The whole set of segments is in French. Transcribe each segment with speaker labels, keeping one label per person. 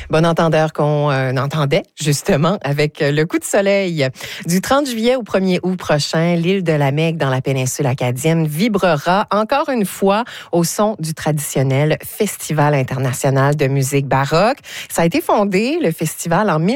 Speaker 1: Bon entendeur qu'on entendait justement avec le coup de soleil. Du 30 juillet au 1er août prochain, l'île de la Mecque dans la péninsule acadienne vibrera encore une fois au son du traditionnel Festival international de musique baroque. Ça a été fondé, le festival, en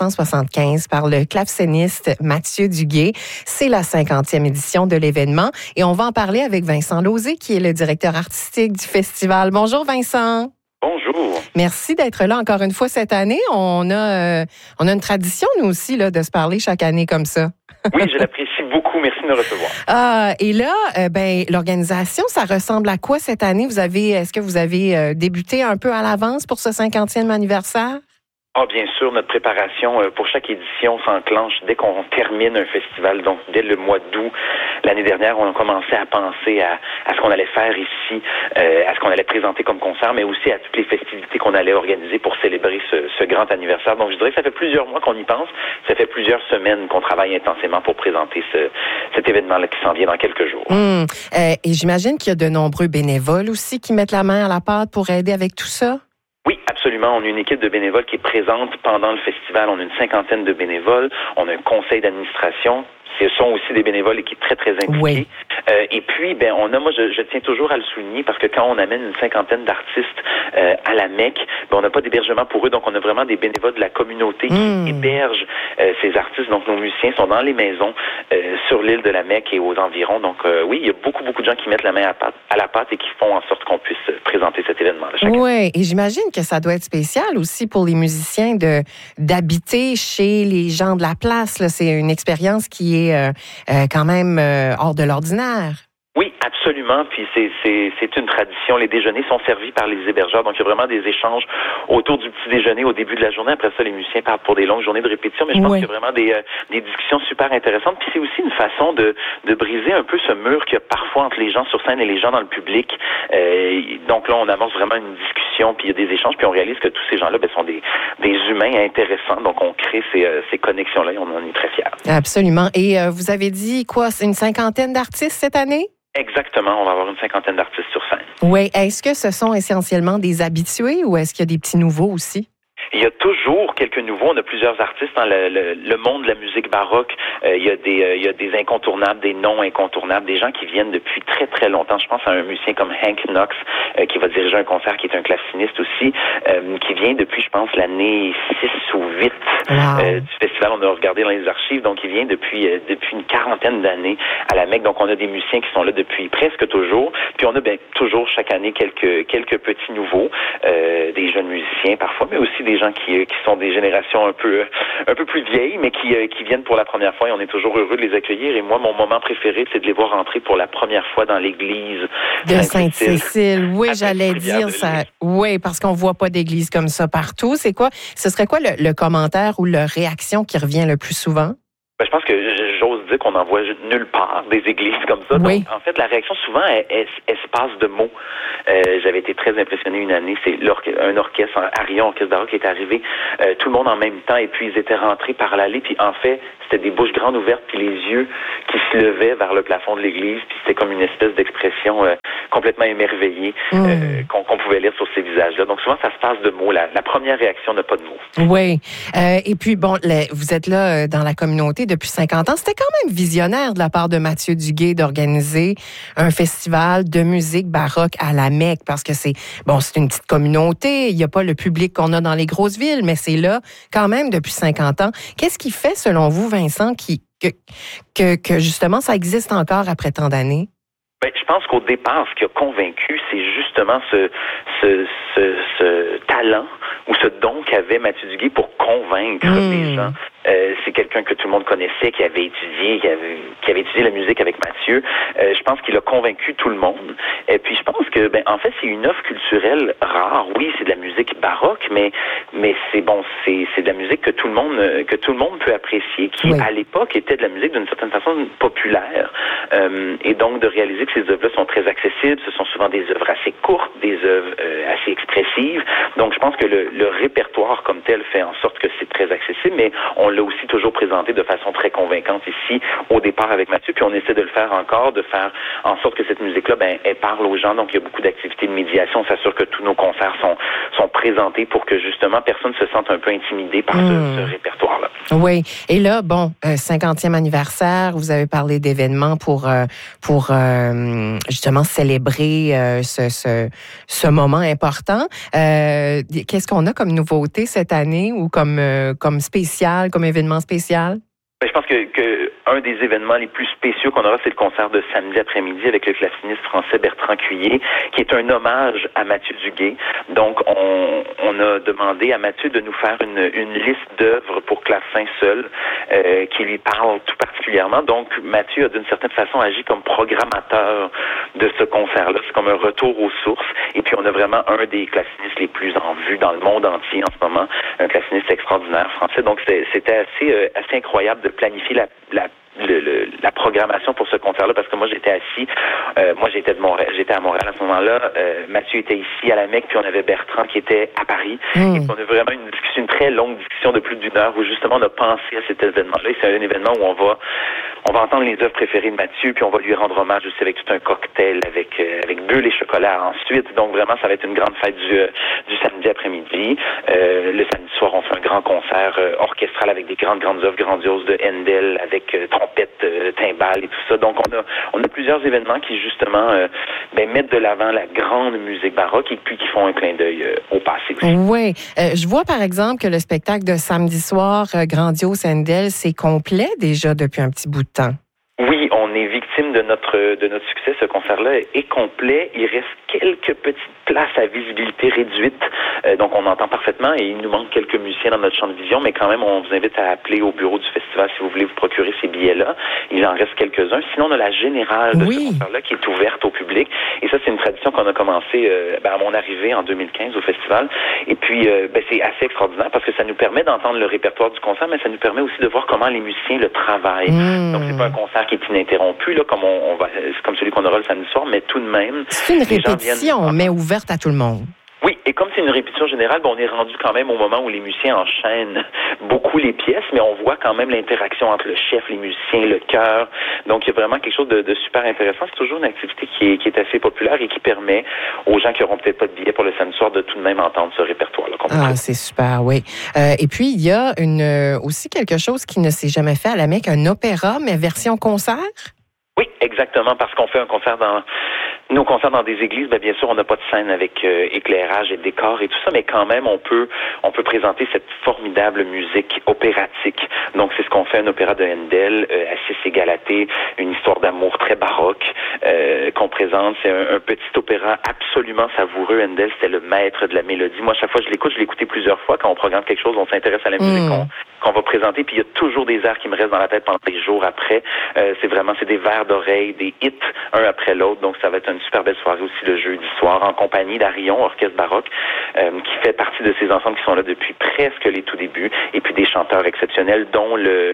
Speaker 1: 1975 par le claveciniste Mathieu Duguay. C'est la 50e édition de l'événement et on va en parler avec Vincent Lauzé qui est le directeur artistique du festival. Bonjour Vincent.
Speaker 2: Bonjour.
Speaker 1: Merci d'être là encore une fois cette année. On a une tradition, nous aussi, là, de se parler chaque année comme ça.
Speaker 2: Oui, je l'apprécie beaucoup. Merci de me recevoir.
Speaker 1: Et là, l'organisation, ça ressemble à quoi cette année? Est-ce que vous avez débuté un peu à l'avance pour ce 50e anniversaire?
Speaker 2: Bien sûr, notre préparation pour chaque édition s'enclenche dès qu'on termine un festival. Donc, dès le mois d'août, l'année dernière, on a commencé à penser à ce qu'on allait faire ici, à ce qu'on allait présenter comme concert, mais aussi à toutes les festivités qu'on allait organiser pour célébrer ce grand anniversaire. Donc, je dirais que ça fait plusieurs mois qu'on y pense. Ça fait plusieurs semaines qu'on travaille intensément pour présenter cet événement-là qui s'en vient dans quelques jours.
Speaker 1: Et j'imagine qu'il y a de nombreux bénévoles aussi qui mettent la main à la pâte pour aider avec tout ça?
Speaker 2: Oui, absolument. On a une équipe de bénévoles qui est présente pendant le festival. On a une 50aine de bénévoles. On a un conseil d'administration. Ce sont aussi des bénévoles qui sont très, très impliqués.
Speaker 1: Oui.
Speaker 2: Et puis, moi, je tiens toujours à le souligner parce que quand on amène une 50aine d'artistes à la Mecque, on n'a pas d'hébergement pour eux. Donc, on a vraiment des bénévoles de la communauté qui hébergent ces artistes. Donc, nos musiciens sont dans les maisons sur l'île de la Mecque et aux environs. Donc, oui, il y a beaucoup, beaucoup de gens qui mettent la main à la pâte et qui font en sorte qu'on puisse présenter cet événement-là chaque année.
Speaker 1: Oui, et j'imagine que ça doit être spécial aussi pour les musiciens d'habiter chez les gens de la place. Là. C'est une expérience qui est quand même hors de l'ordinaire.
Speaker 2: Oui, absolument. Puis c'est une tradition. Les déjeuners sont servis par les hébergeurs. Donc, il y a vraiment des échanges autour du petit déjeuner au début de la journée. Après ça, les musiciens partent pour des longues journées de répétition. Mais je pense qu'il y a vraiment des discussions super intéressantes. Puis c'est aussi une façon de briser un peu ce mur qu'il y a parfois entre les gens sur scène et les gens dans le public. Donc là, on amorce vraiment une discussion, puis il y a des échanges, puis on réalise que tous ces gens-là sont des humains intéressants. Donc, on crée ces connexions-là et on en est très fiers.
Speaker 1: Absolument. Et vous avez dit quoi? C'est une 50aine d'artistes cette année?
Speaker 2: Exactement, on va avoir une 50aine d'artistes sur scène.
Speaker 1: Oui, est-ce que ce sont essentiellement des habitués ou est-ce qu'il y a des petits nouveaux aussi?
Speaker 2: Il y a toujours quelques nouveaux. On a plusieurs artistes dans le monde de la musique baroque. Il y a des incontournables, des non incontournables, des gens qui viennent depuis très, très longtemps. Je pense à un musicien comme Hank Knox, qui va diriger un concert, qui est un claveciniste aussi, qui vient depuis, je pense, l'année 6 ou 8 du festival. On a regardé dans les archives. Donc, il vient depuis une quarantaine d'années à la Mecque. Donc, on a des musiciens qui sont là depuis presque toujours. Puis, on a toujours chaque année quelques petits nouveaux, des jeunes musiciens parfois, mais aussi des gens qui sont des générations un peu plus vieilles, mais qui viennent pour la première fois et on est toujours heureux de les accueillir. Et moi, mon moment préféré, c'est de les voir entrer pour la première fois dans l'église
Speaker 1: de Sainte-Cécile. Oui, j'allais dire ça. Oui, parce qu'on voit pas d'église comme ça partout. Ce serait quoi le commentaire ou la réaction qui revient le plus souvent?
Speaker 2: Je pense que j'ose dire qu'on n'en voit nulle part des églises comme ça.
Speaker 1: Oui.
Speaker 2: Donc, en fait, la réaction, souvent, elle se passe de mots. J'avais été très impressionné une année. C'est un orchestre, un Arion, orchestre baroque, qui est arrivé, tout le monde en même temps, et puis ils étaient rentrés par l'allée. Puis, en fait, c'était des bouches grandes ouvertes, puis les yeux qui se levaient vers le plafond de l'église. Puis, c'était comme une espèce d'expression complètement émerveillée qu'on pouvait lire sur ces visages-là. Donc, souvent, ça se passe de mots. La première réaction n'a pas de mots.
Speaker 1: Oui. Et puis, vous êtes là dans la communauté depuis 50 ans. C'était quand même visionnaire de la part de Mathieu Duguay d'organiser un festival de musique baroque à la Mecque parce que c'est une petite communauté. Il n'y a pas le public qu'on a dans les grosses villes, mais c'est là quand même depuis 50 ans. Qu'est-ce qui fait, selon vous, Vincent, que justement ça existe encore après tant d'années?
Speaker 2: Je pense qu'au départ, ce qui a convaincu, c'est justement ce talent ou ce don qu'avait Mathieu Duguay pour convaincre les gens. C'est quelqu'un que tout le monde connaissait, qui avait étudié la musique avec Mathieu. Je pense qu'il a convaincu tout le monde. Et puis je pense que, en fait, c'est une offre culturelle rare. Oui, c'est de la musique baroque, mais c'est de la musique que tout le monde peut apprécier, qui à l'époque était de la musique d'une certaine façon populaire. Et donc de réaliser que ces œuvres-là sont très accessibles, ce sont souvent des œuvres assez courtes, des œuvres assez expressives. Donc je pense que le répertoire comme tel fait en sorte que c'est très accessible, mais on l'a aussi toujours présenté de façon très convaincante ici, au départ avec Mathieu, puis on essaie de le faire encore, de faire en sorte que cette musique-là, elle parle aux gens. Donc, il y a beaucoup d'activités de médiation. On s'assure que tous nos concerts sont présenter pour que justement personne se sente un peu intimidé par ce répertoire-là.
Speaker 1: Oui. Et là, 50e anniversaire, vous avez parlé d'événements pour justement célébrer ce moment important. Qu'est-ce qu'on a comme nouveauté cette année ou comme spécial, comme événement spécial?
Speaker 2: Je pense que un des événements les plus spéciaux qu'on aura, c'est le concert de samedi après-midi avec le claveciniste français Bertrand Cuillier, qui est un hommage à Mathieu Duguay. Donc, on a demandé à Mathieu de nous faire une liste d'œuvres pour clavecin seul qui lui parle tout particulièrement. Donc, Mathieu a d'une certaine façon agi comme programmateur de ce concert-là. C'est comme un retour aux sources. Et puis, on a vraiment un des clavecinistes les plus en vue dans le monde entier en ce moment, un claveciniste extraordinaire français. Donc, c'était assez incroyable de planifier la programmation pour ce concert-là, parce que moi j'étais assis, j'étais à Montréal à ce moment-là, Mathieu était ici à la Mecque, puis on avait Bertrand qui était à Paris, et puis on a vraiment une très longue discussion de plus d'1 heure où justement on a pensé à cet événement-là, et c'est un événement où on va entendre les œuvres préférées de Mathieu, puis on va lui rendre hommage aussi avec tout un cocktail, avec bulles et chocolat ensuite. Donc vraiment, ça va être une grande fête du samedi après-midi. Le samedi soir, on fait un grand concert orchestral avec des grandes œuvres grandioses de Handel, avec trompette, timbales et tout ça. Donc on a plusieurs événements qui justement mettent de l'avant la grande musique baroque et puis qui font un clin d'œil au passé aussi.
Speaker 1: Oui. Je vois par exemple que le spectacle de samedi soir, Grandiose Handel, c'est complet déjà depuis un petit bout de temps.
Speaker 2: Oui, on est victime de notre succès. Ce concert-là est complet. Il reste quelques petites places à visibilité réduite. Donc, on entend parfaitement et il nous manque quelques musiciens dans notre champ de vision, mais quand même, on vous invite à appeler au bureau du festival si vous voulez vous procurer ces billets-là. Il en reste quelques-uns. Sinon, on a la générale de ce concert-là qui est ouverte au public. Et ça, c'est une tradition qu'on a commencé à mon arrivée en 2015 au festival. Et puis, c'est assez extraordinaire parce que ça nous permet d'entendre le répertoire du concert, mais ça nous permet aussi de voir comment les musiciens le travaillent. Donc, c'est pas un concert qui est ininterrompu, là, comme c'est comme celui qu'on aura le samedi soir, mais tout de même.
Speaker 1: C'est une répétition, mais ouverte à tout le monde.
Speaker 2: Oui, et comme c'est une répétition générale, on est rendu quand même au moment où les musiciens enchaînent beaucoup les pièces, mais on voit quand même l'interaction entre le chef, les musiciens, le chœur. Donc, il y a vraiment quelque chose de super intéressant. C'est toujours une activité qui est assez populaire et qui permet aux gens qui n'auront peut-être pas de billets pour le samedi soir de tout de même entendre ce répertoire-là.
Speaker 1: C'est super, oui. Et puis, il y a aussi quelque chose qui ne s'est jamais fait à la Mecque, un opéra, mais version concert?
Speaker 2: Oui, exactement, parce qu'on fait un concert nos concerts dans des églises, bien sûr, on n'a pas de scène avec éclairage et décor et tout ça, mais quand même, on peut présenter cette formidable musique opératique. Donc, c'est ce qu'on fait, un opéra de Handel, Assis et Galatée, une histoire d'amour très baroque qu'on présente. C'est un petit opéra absolument savoureux. Handel, c'était le maître de la mélodie. Moi, à chaque fois que je l'écoute, je l'ai écouté plusieurs fois. Quand on programme quelque chose, on s'intéresse à la musique qu'on va présenter, puis il y a toujours des airs qui me restent dans la tête pendant des jours après. C'est des vers d'oreille, des hits, un après l'autre. Donc, ça va être une super belle soirée aussi le jeudi soir en compagnie d'Arion, orchestre baroque, qui fait partie de ces ensembles qui sont là depuis presque les tout débuts, et puis des chanteurs exceptionnels, dont le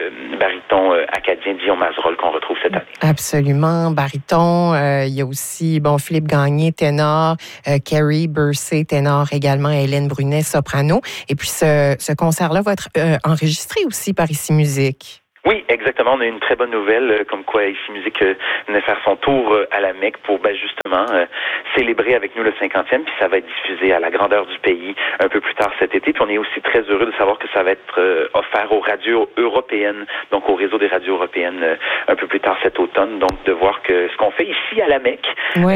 Speaker 2: baryton acadien Guillaume Mazerolle qu'on retrouve cette année.
Speaker 1: Absolument, baryton. Il y a aussi Philippe Gagné, ténor, Carrie Bursey, ténor également, Hélène Brunet, soprano. Et puis ce concert-là va être enregistré aussi par Ici Musique.
Speaker 2: Oui, exactement. On a une très bonne nouvelle, comme quoi Ici Musique venait faire son tour à la Mecque pour justement célébrer avec nous le 50e, puis ça va être diffusé à la grandeur du pays un peu plus tard cet été. Puis on est aussi très heureux de savoir que ça va être offert aux radios européennes, donc au réseau des radios européennes un peu plus tard cet automne. Donc de voir que ce qu'on fait ici à la Mecque,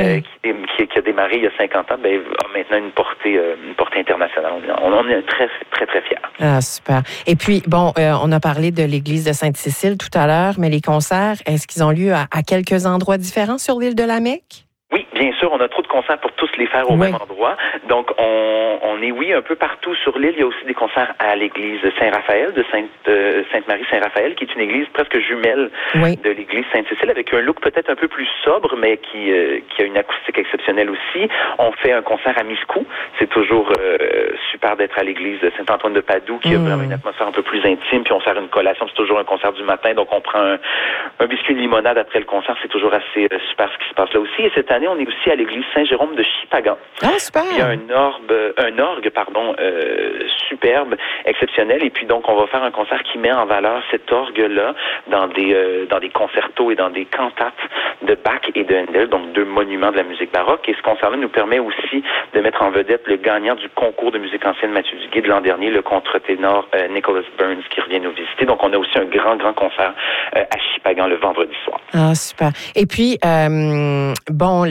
Speaker 2: qui a démarré il y a 50 ans, a maintenant une portée internationale. On est très, très, très fiers.
Speaker 1: Ah, super. Et puis, on a parlé de l'église de Sainte-Cécile tout à l'heure, mais les concerts, est-ce qu'ils ont lieu à quelques endroits différents sur l'île de la Mecque?
Speaker 2: Oui, bien sûr, on a trop de concerts pour tous les faire au même endroit. Donc, on est, un peu partout sur l'île. Il y a aussi des concerts à l'église Saint-Raphaël, de Sainte-Marie-Saint-Raphaël, qui est une église presque jumelle de l'église Sainte-Cécile, avec un look peut-être un peu plus sobre, mais qui a une acoustique exceptionnelle aussi. On fait un concert à Miscou. C'est toujours super super d'être à l'église de Saint-Antoine de Padoue, qui a vraiment une atmosphère un peu plus intime, puis on sert une collation, c'est toujours un concert du matin, donc on prend un biscuit de limonade après le concert, c'est toujours assez super ce qui se passe là aussi. Et cette année, on est aussi à l'église Saint-Jérôme de Chipagan.
Speaker 1: Ah, super!
Speaker 2: Il y a un orgue, superbe, exceptionnel, et puis donc on va faire un concert qui met en valeur cet orgue-là dans des concertos et dans des cantates de Bach et de Handel, donc deux monuments de la musique baroque. Et ce concert-là nous permet aussi de mettre en vedette le gagnant du concours de musique ancienne Mathieu Duguay de l'an dernier, le contre-ténor Nicholas Burns, qui revient nous visiter. Donc on a aussi un grand concert à Chipagan le vendredi soir.
Speaker 1: Ah, super. Et puis, bon,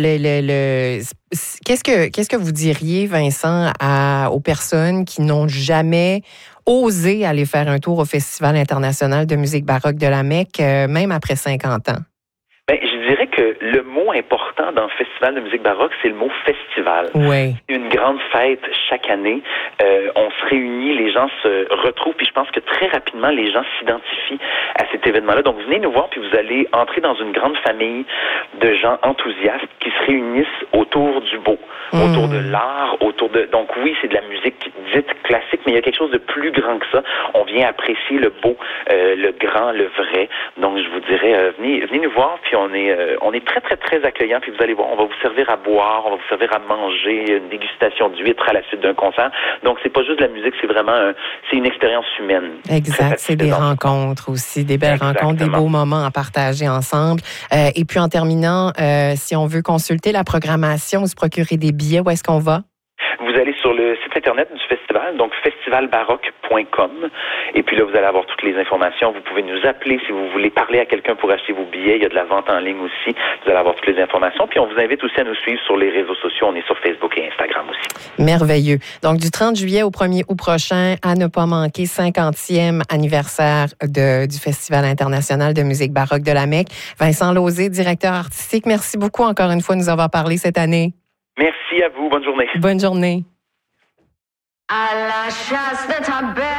Speaker 1: qu'est-ce que vous diriez, Vincent, aux personnes qui n'ont jamais osé aller faire un tour au Festival international de musique baroque de la Mecque, même après 50 ans?
Speaker 2: Ben, je dirais que le mot important dans le Festival de musique baroque, c'est le mot festival.
Speaker 1: Oui.
Speaker 2: C'est une grande fête chaque année. On se réunit, les gens se retrouvent, puis je pense que très rapidement, les gens s'identifient à cet événement-là. Donc, venez nous voir, puis vous allez entrer dans une grande famille de gens enthousiastes qui se réunissent autour du beau, autour de l'art, Donc oui, c'est de la musique dite classique, mais il y a quelque chose de plus grand que ça. On vient apprécier le beau, le grand, le vrai. Donc, je vous dirais, venez nous voir, puis on est très accueillant, puis vous allez voir, on va vous servir à boire, on va vous servir à manger, une dégustation d'huîtres à la suite d'un concert. Donc, c'est pas juste de la musique, c'est vraiment c'est une expérience humaine.
Speaker 1: Exact, c'est des rencontres aussi, des belles rencontres, des beaux moments à partager ensemble. Et puis, en terminant, si on veut consulter la programmation ou se procurer des billets, où est-ce qu'on va?
Speaker 2: Vous allez sur le site internet du festival, donc festivalbaroque.com, et puis là, vous allez avoir toutes les informations. Vous pouvez nous appeler si vous voulez parler à quelqu'un pour acheter vos billets. Il y a de la vente en ligne aussi. Vous allez avoir toutes les informations. Puis on vous invite aussi à nous suivre sur les réseaux sociaux. On est sur Facebook et Instagram aussi.
Speaker 1: Merveilleux. Donc, du 30 juillet au 1er août prochain, à ne pas manquer, 50e anniversaire du Festival international de musique baroque de la Mecque. Vincent Lauzé, directeur artistique, merci beaucoup encore une fois de nous avoir parlé cette année.
Speaker 2: Merci à vous. Bonne journée.
Speaker 1: Bonne journée.
Speaker 3: À la chasse de ta belle